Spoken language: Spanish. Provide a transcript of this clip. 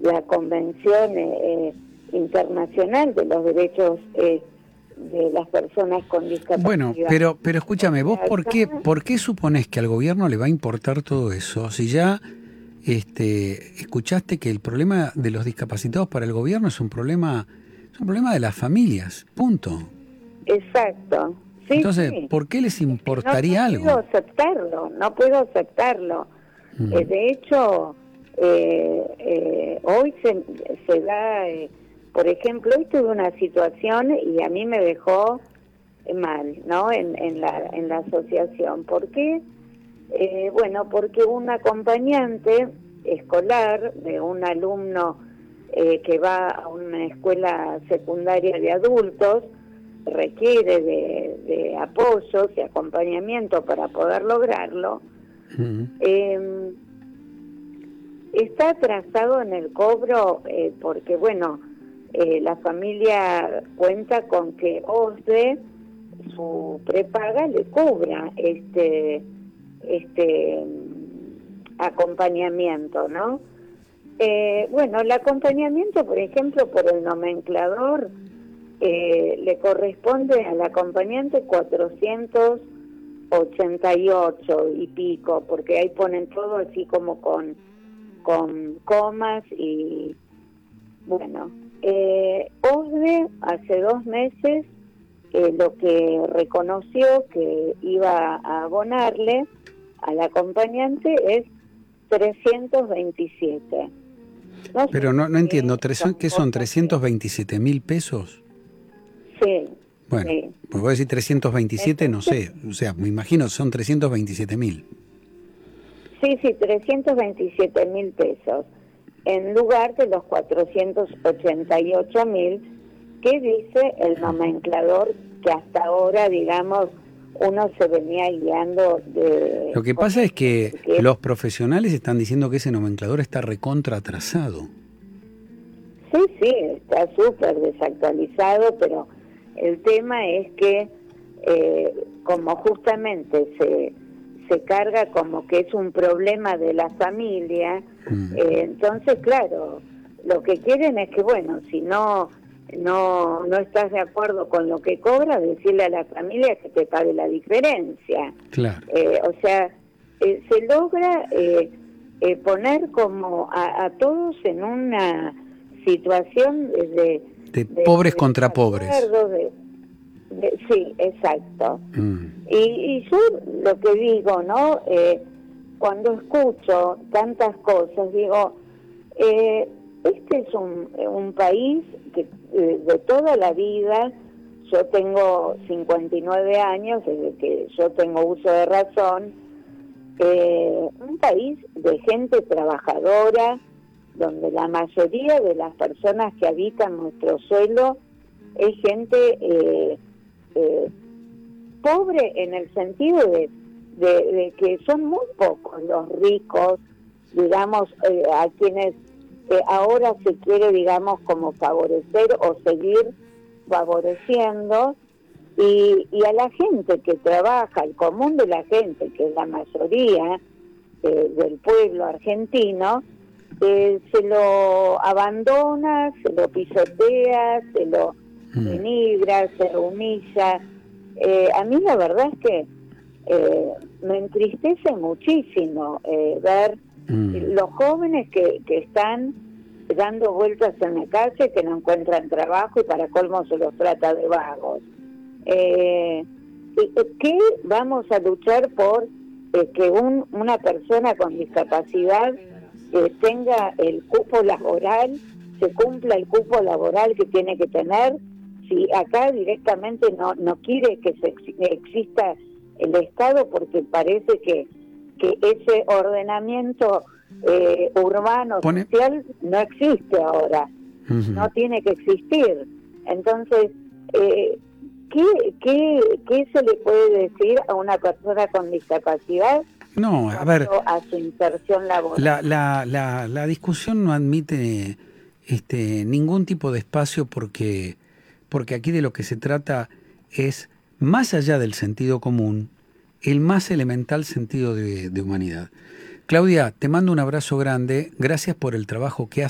la Convención Internacional de los Derechos de las Personas con Discapacidad. Bueno, pero escúchame, vos ¿por qué suponés que al gobierno le va a importar todo eso? Si ya escuchaste que el problema de los discapacitados para el gobierno es un problema de las familias, punto. Exacto. Sí, entonces, sí. ¿por qué les importaría algo? No puedo aceptarlo. De hecho, hoy se da, por ejemplo, hoy tuve una situación y a mí me dejó mal, ¿no? En la asociación. ¿Por qué? Bueno, porque un acompañante escolar de un alumno que va a una escuela secundaria de adultos requiere de apoyos y acompañamiento para poder lograrlo, está atrasado en el cobro porque, bueno, la familia cuenta con que OSDE, su prepaga, le cubra este acompañamiento, ¿no? Bueno, el acompañamiento, por ejemplo, por el nomenclador, le corresponde al acompañante 488 y pico, porque ahí ponen todo así como con comas y bueno, OSDE hace 2 meses lo que reconoció que iba a abonarle al acompañante es 327. No pero no entiendo, ¿qué son 327.000 pesos? Sí. Bueno, sí. Pues voy a decir 327, entonces, no sé, o sea, me imagino son 327.000. Sí, 327.000 pesos, en lugar de los 488.000 que dice el nomenclador, que hasta ahora, digamos, uno se venía guiando de... Lo que pasa es que los profesionales están diciendo que ese nomenclador está recontra atrasado. Sí, está súper desactualizado, pero el tema es que como justamente se carga como que es un problema de la familia, entonces, claro, lo que quieren es que, bueno, si no estás de acuerdo con lo que cobra, decirle a la familia que te pague la diferencia. Claro. O sea, se logra poner como a todos en una situación de pobres contra pobres. Sí, exacto. Y yo lo que digo, ¿no? Cuando escucho tantas cosas, digo, este es un país que de toda la vida, yo tengo 59 años, desde que yo tengo uso de razón, un país de gente trabajadora, donde la mayoría de las personas que habitan nuestro suelo es gente pobre, en el sentido de que son muy pocos los ricos, digamos, a quienes ahora se quiere, digamos, como favorecer o seguir favoreciendo, y a la gente que trabaja, el común de la gente, que es la mayoría del pueblo argentino, se lo abandona, se lo pisotea, se lo denigra, se lo humilla. A mí la verdad es que me entristece muchísimo ver los jóvenes que están dando vueltas en la calle, que no encuentran trabajo y para colmo se los trata de vagos. ¿Qué vamos a luchar por que una persona con discapacidad tenga el cupo laboral, se cumpla el cupo laboral que tiene que tener? Si acá directamente no quiere que exista el Estado, porque parece que ese ordenamiento urbano social no existe ahora, no tiene que existir. Entonces, ¿qué se le puede decir a una persona con discapacidad? No, a ver, a su inserción laboral. La discusión no admite ningún tipo de espacio porque aquí de lo que se trata es, más allá del sentido común, el más elemental sentido de humanidad. Claudia, te mando un abrazo grande, gracias por el trabajo que haces.